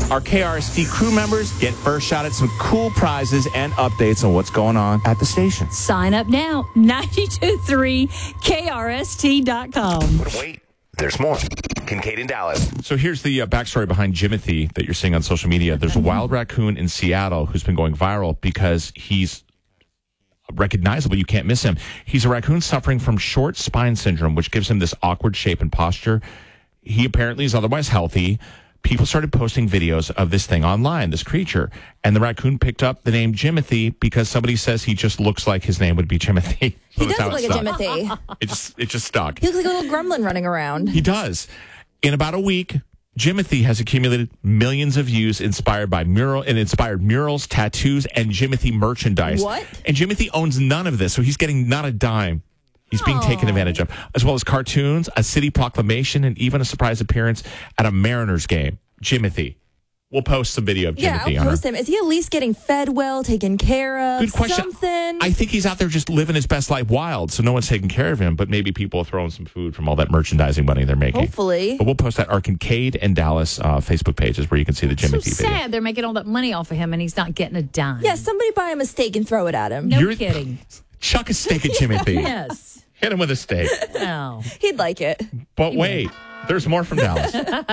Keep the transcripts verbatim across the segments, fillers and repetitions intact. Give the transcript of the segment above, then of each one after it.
Our K R S T crew members get first shot at some cool prizes and updates on what's going on at the station. Sign up now, nine two three K R S T dot com. But wait, there's more. Kincaid in Dallas. So here's the uh, backstory behind Jimothy that you're seeing on social media. There's a wild raccoon in Seattle who's been going viral because he's recognizable. You can't miss him. He's a raccoon suffering from short spine syndrome, which gives him this awkward shape and posture. He apparently is otherwise healthy. People started posting videos of this thing online, this creature, and the raccoon picked up the name Jimothy because somebody says he just looks like his name would be Timothy. So He does look like a Jimothy. It just, it just stuck. He looks like a little gremlin running around. He does. In about a week, Jimothy has accumulated millions of views inspired by mural and inspired murals, tattoos, and Jimothy merchandise. What? And Jimothy owns none of this, so he's getting not a dime. He's being Aww. taken advantage of, as well as cartoons, a city proclamation, and even a surprise appearance at a Mariners game. Jimothy. We'll post some video of Jimothy. Yeah, I'll on post her. him. Is he at least getting fed well, taken care of? Good question. Something? I think he's out there just living his best life wild, so no one's taking care of him, but maybe people are throwing some food from all that merchandising money they're making. Hopefully. But we'll post that our Kincaid and Dallas uh, Facebook pages where you can see the So Jimothy sad video. they're making all that money off of him and he's not getting a dime. Yeah, somebody buy him a steak and throw it at him. No You're- kidding. Chuck a steak at Jimothy. Yes. Hit him with a steak. Oh. He'd like it. But wait, there's more from Dallas.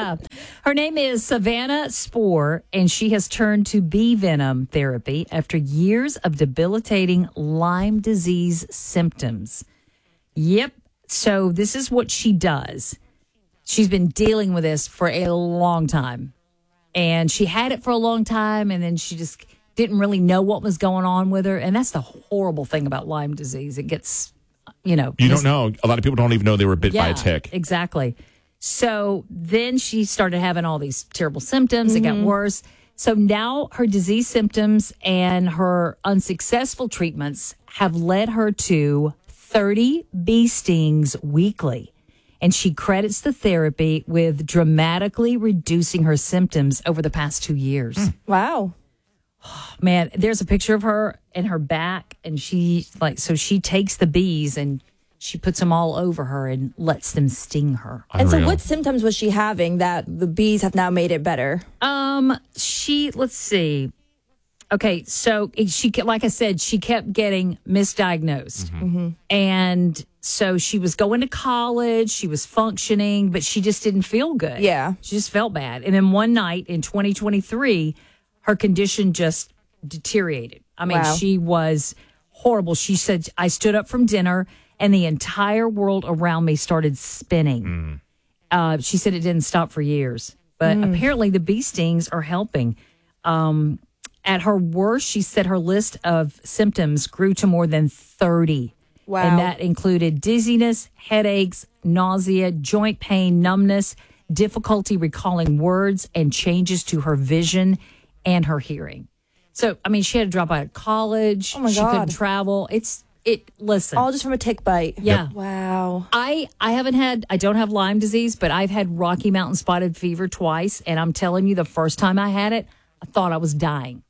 Her name is Savannah Spore, and she has turned to bee venom therapy after years of debilitating Lyme disease symptoms. Yep. So this is what she does. She's been dealing with this for a long time. And she had it for a long time, and then she just didn't really know what was going on with her. And that's the horrible thing about Lyme disease. It gets, you know. You just- don't know. A lot of people don't even know they were bit by a tick. Exactly. So then she started having all these terrible symptoms. It got worse. So now her disease symptoms and her unsuccessful treatments have led her to thirty bee stings weekly. And she credits the therapy with dramatically reducing her symptoms over the past two years. Wow. Man, there's a picture of her in her back, and she like so she takes the bees and she puts them all over her and lets them sting her. And so Unreal. what symptoms was she having that the bees have now made it better? Um, she let's see. Okay, so it- she ke- like I said, she kept getting misdiagnosed, Mm-hmm. and so she was going to college, she was functioning, but she just didn't feel good. Yeah. She just felt bad. And then one night in twenty twenty-three, her condition just deteriorated. I mean, Wow. she was horrible. She said, I stood up from dinner and the entire world around me started spinning. Uh, she said it didn't stop for years. But apparently the bee stings are helping. Um, at her worst, she said her list of symptoms grew to more than thirty. Wow. And that included dizziness, headaches, nausea, joint pain, numbness, difficulty recalling words, and changes to her vision and her hearing. So, I mean, she had to drop out of college. Oh, my she God. couldn't travel. It's, it, listen. All just from a tick bite. Yeah. Wow. I, I haven't had, I don't have Lyme disease, but I've had Rocky Mountain spotted fever twice. And I'm telling you, the first time I had it, I thought I was dying.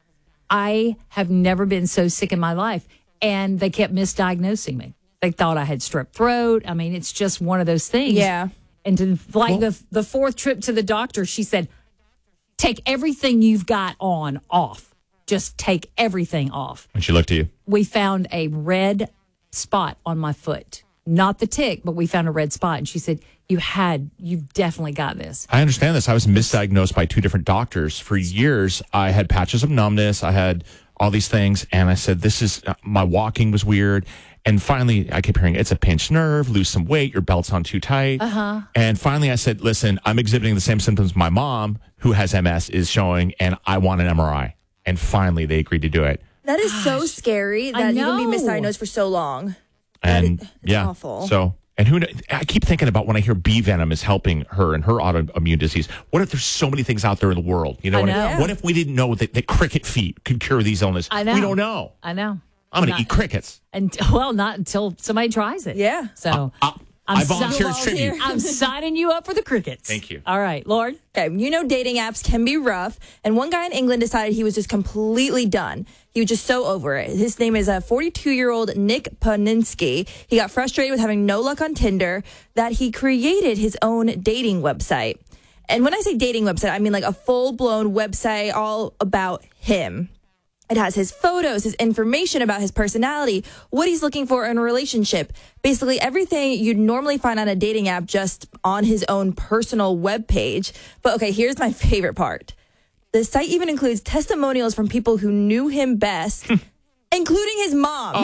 I have never been so sick in my life. And they kept misdiagnosing me. They thought I had strep throat. I mean, it's just one of those things. Yeah. And to, like the, the fourth trip to the doctor, she said, take everything you've got on off. Just take everything off. When she looked at you. We found a red spot on my foot. Not the tick, but we found a red spot. And she said, you had, you've definitely got this. I understand this. I was misdiagnosed by two different doctors. For years, I had patches of numbness. I had all these things. And I said, this is, uh, my walking was weird. And finally, I kept hearing, it's a pinched nerve, lose some weight, your belt's on too tight. Uh-huh. And finally, I said, listen, I'm exhibiting the same symptoms my mom, who has M S, is showing, and I want an M R I. And finally, they agreed to do it. That is so scary I that you can be know. misdiagnosed for so long. And That is- it's yeah, awful. so, and who, kn- I keep thinking about when I hear bee venom is helping her and her autoimmune disease. What if there's so many things out there in the world? You know, I what, know. what if we didn't know that, that cricket feet could cure these illnesses? I know. We don't know. I know. I'm going Not- to eat crickets. And well, not until somebody tries it. Yeah. So Uh, I'm I volunteer as volunteer. tribute. I'm signing you up for the crickets. Thank you. All right, Lord. Okay, you know dating apps can be rough, and one guy in England decided he was just completely done. He was just so over it. His name is a forty-two-year-old Nick Poninsky. He got frustrated with having no luck on Tinder that he created his own dating website. And when I say dating website, I mean like a full-blown website all about him. It has his photos, his information about his personality, what he's looking for in a relationship. Basically everything you'd normally find on a dating app just on his own personal webpage. But okay, here's my favorite part. The site even includes testimonials from people who knew him best, including his mom.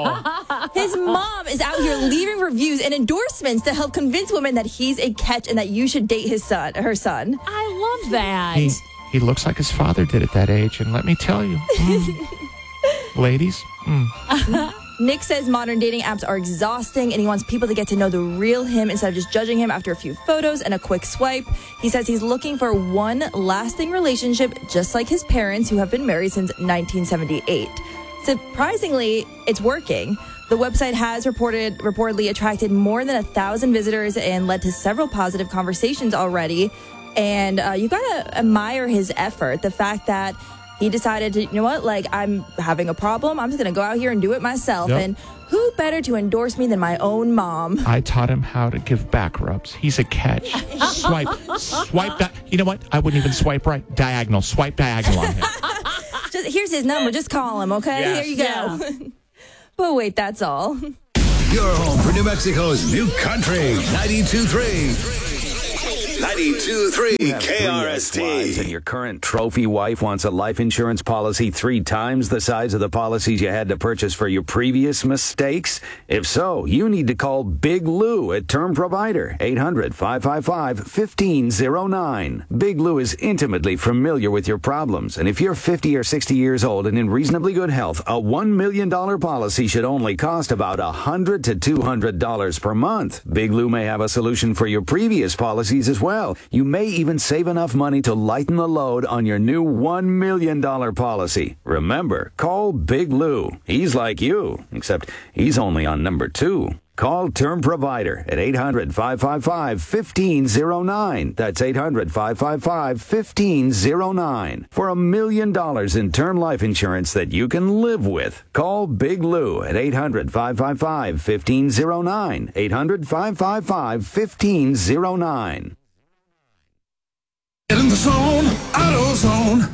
Oh. His mom is out here leaving reviews and endorsements to help convince women that he's a catch and that you should date his son, her son. I love that. He, he looks like his father did at that age, and let me tell you, mm, ladies, mm. Nick says modern dating apps are exhausting and he wants people to get to know the real him instead of just judging him after a few photos and a quick swipe. He says he's looking for one lasting relationship, just like his parents who have been married since nineteen seventy-eight. Surprisingly, it's working. The website has reported reportedly attracted more than a thousand visitors and led to several positive conversations already. And uh, you gotta admire his effort. The fact that he decided to, you know what, like, I'm having a problem. I'm just gonna go out here and do it myself. Yep. And who better to endorse me than my own mom? I taught him how to give back rubs. He's a catch. Swipe, swipe that. You know what? I wouldn't even swipe right. Diagonal. Swipe diagonal on him. Just, here's his number. Just call him, okay? Yes. Here you go. Yeah. But wait, that's all. Your home for New Mexico's new country, ninety-two point three. ninety-two point three K R S T. And your current trophy wife wants a life insurance policy three times the size of the policies you had to purchase for your previous mistakes? If so, you need to call Big Lou at Term Provider, eight hundred, five five five, one five zero nine. Big Lou is intimately familiar with your problems, and if you're fifty or sixty years old and in reasonably good health, a one million dollars policy should only cost about one hundred to two hundred dollars per month. Big Lou may have a solution for your previous policies as well. Well, you may even save enough money to lighten the load on your new one million dollars policy. Remember, call Big Lou. He's like you, except he's only on number two. Call Term Provider at eight hundred, five five five, one five zero nine. That's eight hundred, five five five, one five zero nine. For a million dollars in term life insurance that you can live with. Call Big Lou at eight hundred, five five five, one five zero nine. eight hundred, five five five, one five zero nine. Get in the zone, AutoZone.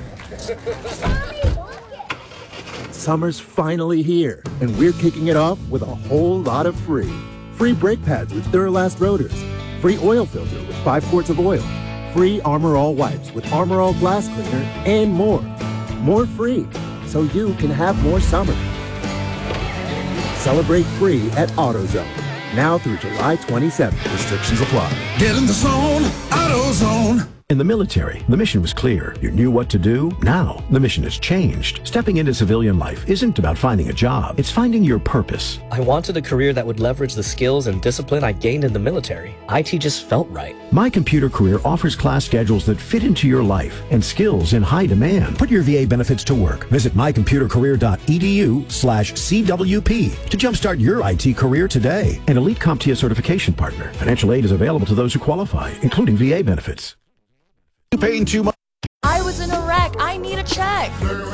Summer's finally here, and we're kicking it off with a whole lot of free. Free brake pads with Duralast rotors. Free oil filter with five quarts of oil. Free Armor All wipes with Armor All glass cleaner, and more. More free, so you can have more summer. Celebrate free at AutoZone. Now through July twenty-seventh. Restrictions apply. Get in the zone, AutoZone. In the military, the mission was clear. You knew what to do. Now, the mission has changed. Stepping into civilian life isn't about finding a job. It's finding your purpose. I wanted a career that would leverage the skills and discipline I gained in the military. I T just felt right. My Computer Career offers class schedules that fit into your life and skills in high demand. Put your V A benefits to work. Visit mycomputercareer.edu slash CWP to jumpstart your I T career today. An Elite CompTIA certification partner. Financial aid is available to those who qualify, including V A benefits. Paying too much. I was in a wreck. I need a check.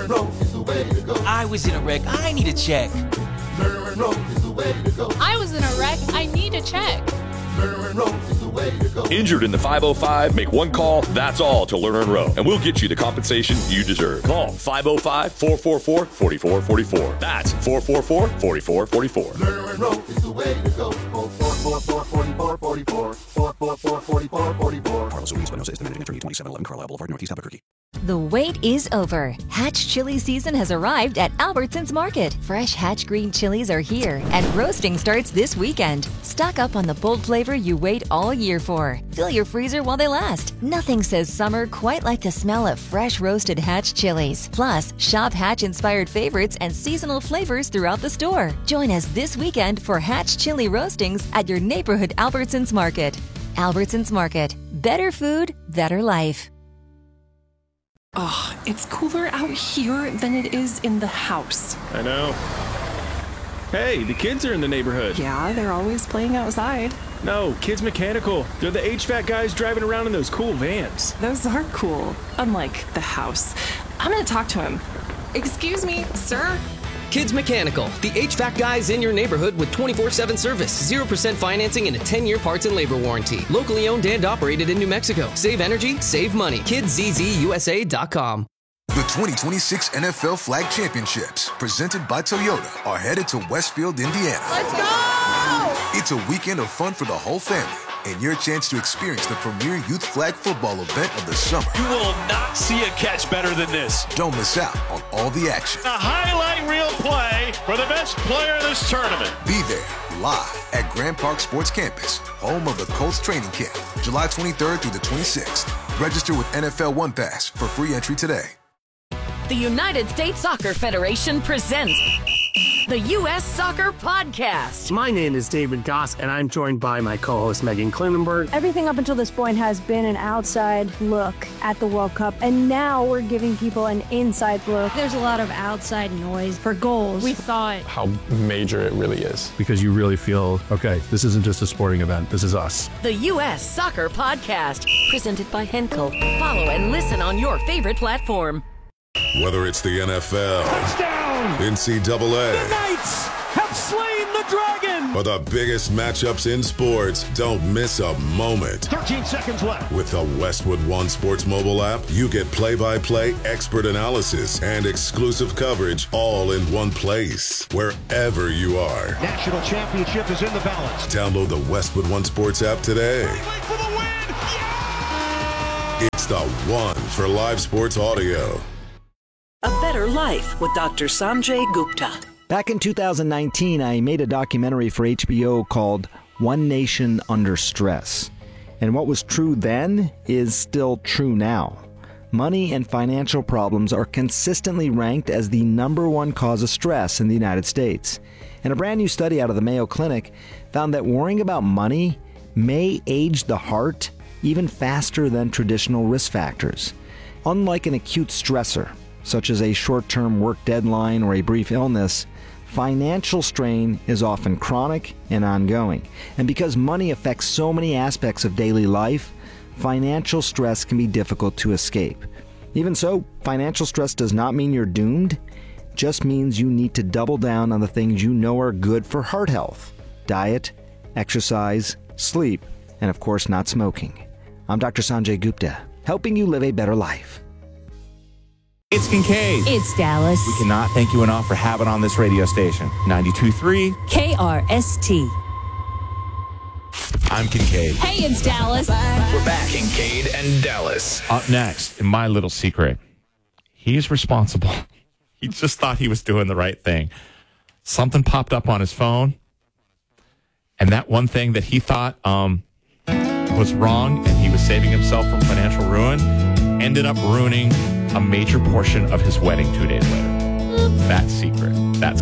I was in a wreck. I need a check. I was in a wreck. I need a check. Injured in the five oh five? Make one call, that's all, to Lerner and Rowe, and we'll get you the compensation you deserve. Call five oh five, four four four, four four four four. That's four four four, four four four four. Lerner and Rowe is the way to go. four four four, four four four four. four four four, four four four four. Carlos Ruiz Espinosa is the managing attorney, twenty-seven eleven Carlisle Boulevard, Northeast Albuquerque. The wait is over. Hatch chili season has arrived at Albertsons Market. Fresh Hatch green chilies are here, and roasting starts this weekend. Stock up on the bold flavor you wait all year for. Fill your freezer while they last. Nothing says summer quite like the smell of fresh roasted Hatch chilies. Plus, shop Hatch-inspired favorites and seasonal flavors throughout the store. Join us this weekend for Hatch chili roastings at your neighborhood Albertsons Market. Albertsons Market. Better food, better life. Oh, it's cooler out here than it is in the house. I know. Hey, the kids are in the neighborhood. Yeah, they're always playing outside. No, Kids Mechanical. They're the H V A C guys driving around in those cool vans. Those are cool, unlike the house. I'm gonna talk to him. Excuse me, sir? Kids Mechanical, the H V A C guys in your neighborhood with twenty-four seven service, zero percent financing, and a ten-year parts and labor warranty. Locally owned and operated in New Mexico. Save energy, save money. kids z z u s a dot com. The twenty twenty-six N F L Flag Championships, presented by Toyota, are headed to Westfield, Indiana. Let's go! It's a weekend of fun for the whole family, and your chance to experience the premier youth flag football event of the summer. You will not see a catch better than this. Don't miss out on all the action. A highlight reel play for the best player in this tournament. Be there, live at Grand Park Sports Campus, home of the Colts training camp, July twenty-third through the twenty-sixth. Register with N F L One Pass for free entry today. The United States Soccer Federation presents the U S Soccer Podcast. My name is David Goss, and I'm joined by my co-host Megan Klinenberg. Everything up until this point has been an outside look at the World Cup, and now we're giving people an inside look. There's a lot of outside noise for goals. We thought how major it really is. Because you really feel, okay, this isn't just a sporting event, this is us. The U S Soccer Podcast, presented by Henkel. Follow and listen on your favorite platform. Whether it's the N F L, touchdown, N C double A, the Knights have slain the dragon, or the biggest matchups in sports, don't miss a moment. thirteen seconds left. With the Westwood One Sports mobile app, you get play-by-play expert analysis and exclusive coverage all in one place, wherever you are. National championship is in the balance. Download the Westwood One Sports app today. For the win. Yeah! It's the one for live sports audio. A Better Life with Doctor Sanjay Gupta. Back in two thousand nineteen, I made a documentary for H B O called One Nation Under Stress. And what was true then is still true now. Money and financial problems are consistently ranked as the number one cause of stress in the United States. And a brand new study out of the Mayo Clinic found that worrying about money may age the heart even faster than traditional risk factors. Unlike an acute stressor, such as a short-term work deadline or a brief illness, financial strain is often chronic and ongoing. And because money affects so many aspects of daily life, financial stress can be difficult to escape. Even so, financial stress does not mean you're doomed. It just means you need to double down on the things you know are good for heart health: diet, exercise, sleep, and of course not smoking. I'm Doctor Sanjay Gupta, helping you live a better life. It's Kincaid. It's Dallas. We cannot thank you enough for having on this radio station. ninety-two point three K R S T. I'm Kincaid. Hey, it's Dallas. We're back. Kincaid and Dallas. Up next, in my little secret, he's responsible. He just thought he was doing the right thing. Something popped up on his phone, and that one thing that he thought um, was wrong, and he was saving himself from financial ruin, ended up ruining a major portion of his wedding two days later. That's secret. That's